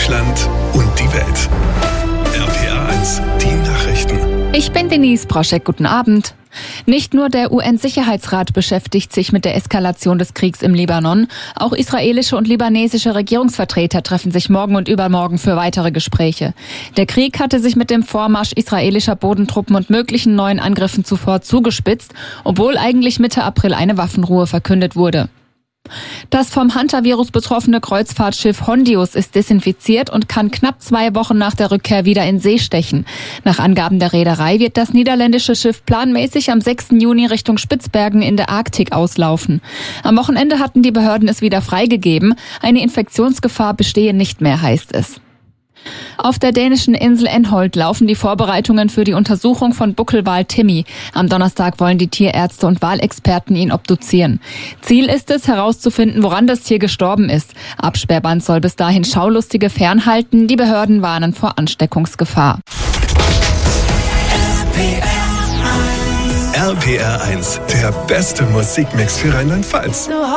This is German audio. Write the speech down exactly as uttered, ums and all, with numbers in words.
Deutschland und die Welt. R P R eins, die Nachrichten. Ich bin Denise Broschek, guten Abend. Nicht nur der U N-Sicherheitsrat beschäftigt sich mit der Eskalation des Kriegs im Libanon. Auch israelische und libanesische Regierungsvertreter treffen sich morgen und übermorgen für weitere Gespräche. Der Krieg hatte sich mit dem Vormarsch israelischer Bodentruppen und möglichen neuen Angriffen zuvor zugespitzt, obwohl eigentlich Mitte April eine Waffenruhe verkündet wurde. Das vom Hantavirus betroffene Kreuzfahrtschiff Hondius ist desinfiziert und kann knapp zwei Wochen nach der Rückkehr wieder in See stechen. Nach Angaben der Reederei wird das niederländische Schiff planmäßig am sechsten Juni Richtung Spitzbergen in der Arktik auslaufen. Am Wochenende hatten die Behörden es wieder freigegeben. Eine Infektionsgefahr bestehe nicht mehr, heißt es. Auf der dänischen Insel Enholt laufen die Vorbereitungen für die Untersuchung von Buckelwal Timmy. Am Donnerstag wollen die Tierärzte und Walexperten ihn obduzieren. Ziel ist es, herauszufinden, woran das Tier gestorben ist. Absperrband soll bis dahin Schaulustige fernhalten. Die Behörden warnen vor Ansteckungsgefahr. R P R eins, der beste Musikmix für Rheinland-Pfalz.